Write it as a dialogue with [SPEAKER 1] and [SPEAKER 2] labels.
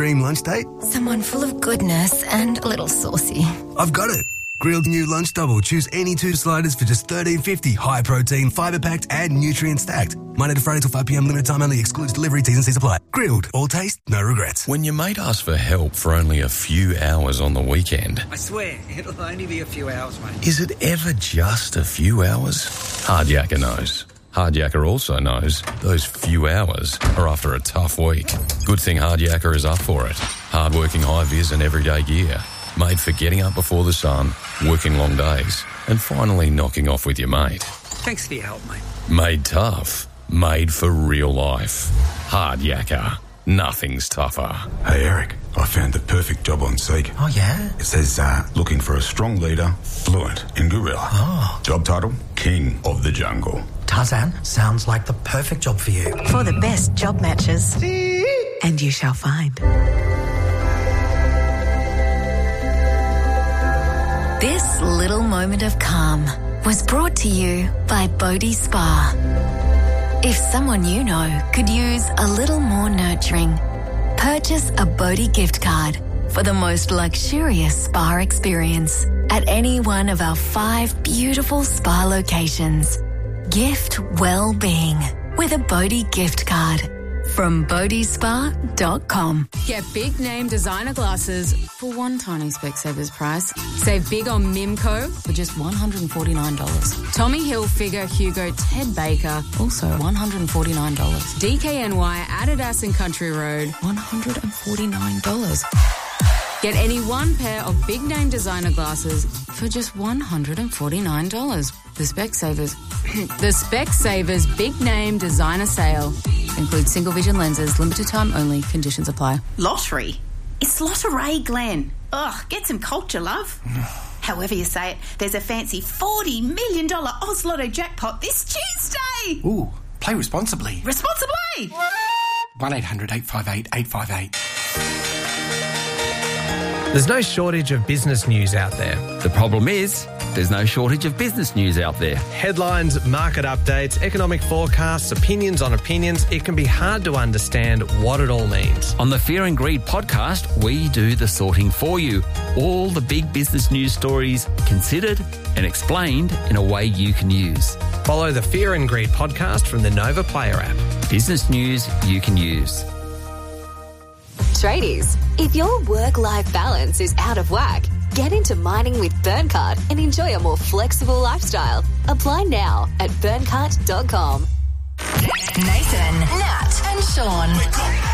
[SPEAKER 1] dream lunch date?
[SPEAKER 2] Someone full of goodness and a little saucy.
[SPEAKER 1] I've got it. Grilled new lunch double. Choose any 2 sliders for just $13.50. High protein, fibre packed and nutrient stacked. Monday to Friday till 5 p.m. Limited time only. Excludes delivery. T's and C's apply. Grilled. All taste, no regrets.
[SPEAKER 3] When your mate asks for help for only a few hours on the weekend,
[SPEAKER 4] I swear, it'll only be a few hours, mate.
[SPEAKER 3] is it ever just a few hours? Hardyaker knows. Hardyaker also knows those few hours are after a tough week. Good thing Hardyaker is up for it. Hard-working high-vis and everyday gear. Made for getting up before the sun, working long days, and finally knocking off with your mate.
[SPEAKER 4] Thanks for your help, mate.
[SPEAKER 3] Made tough. Made for real life. Hardyaker. Nothing's tougher.
[SPEAKER 5] Hey, Eric, I found the perfect job on Seek.
[SPEAKER 6] Oh, yeah?
[SPEAKER 5] It says, looking for a strong leader, fluent in gorilla.
[SPEAKER 6] Oh.
[SPEAKER 5] Job title, King of the Jungle.
[SPEAKER 6] Tarzan, sounds like the perfect job for you.
[SPEAKER 7] For the best job matches. And you shall find.
[SPEAKER 2] This little moment of calm was brought to you by Bodhi Spa. If someone you know could use a little more nurturing, purchase a Bodhi gift card for the most luxurious spa experience at any one of our 5 beautiful spa locations. Gift well-being with a Bodhi gift card from bodhispa.com.
[SPEAKER 8] Get big name designer glasses for one tiny Specsavers price. Save big on Mimco for just $149. Tommy Hilfiger, Hugo, Ted Baker, also $149. DKNY, Adidas and Country Road, $149. Get any one pair of big name designer glasses for just $149. The Specsavers Big Name Designer Sale includes single vision lenses, limited time only, conditions apply.
[SPEAKER 9] Lottery? It's Lottery, Glenn. Ugh, get some culture, love. However you say it, there's a fancy $40 million Oz Lotto jackpot this Tuesday.
[SPEAKER 6] Ooh, play responsibly.
[SPEAKER 9] Responsibly!
[SPEAKER 6] 1-800-858-858.
[SPEAKER 10] There's no shortage of business news out there.
[SPEAKER 11] The problem is, there's no shortage of business news out there.
[SPEAKER 10] Headlines, market updates, economic forecasts, opinions on opinions. It can be hard to understand what it all means.
[SPEAKER 11] On the Fear and Greed podcast, we do the sorting for you. All the big business news stories considered and explained in a way you can use.
[SPEAKER 10] Follow the Fear and Greed podcast from the Nova Player app.
[SPEAKER 11] Business news you can use.
[SPEAKER 12] Tradies, if your work-life balance is out of whack, get into mining with Burncart and enjoy a more flexible lifestyle. Apply now at burncart.com.
[SPEAKER 2] Nathan, Nat and Sean.